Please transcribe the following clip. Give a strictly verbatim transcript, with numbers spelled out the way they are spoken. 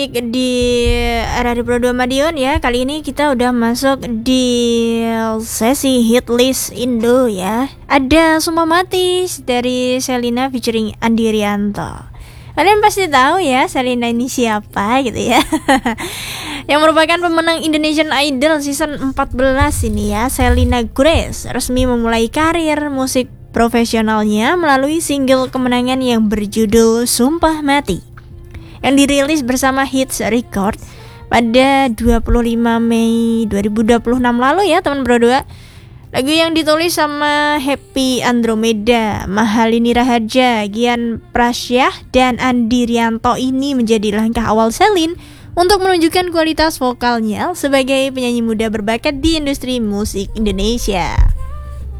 Di R R I Pro dua Madiun ya. Kali ini kita udah masuk di sesi hit list Indo ya. Ada Sumpah Mati dari Shelina featuring Andi Rianto. Kalian pasti tahu ya Shelina ini siapa gitu ya. Yang merupakan pemenang Indonesian Idol season empat belas ini ya. Shelina Grace resmi memulai karir musik profesionalnya melalui single kemenangan yang berjudul Sumpah Mati, yang dirilis bersama Hits Record pada dua puluh lima Mei dua ribu dua puluh enam lalu ya teman berdua. Lagu yang ditulis sama Happy Andromeda, Mahalini Raharja, Gian Prasyah, dan Andi Rianto ini menjadi langkah awal Shelin untuk menunjukkan kualitas vokalnya sebagai penyanyi muda berbakat di industri musik Indonesia.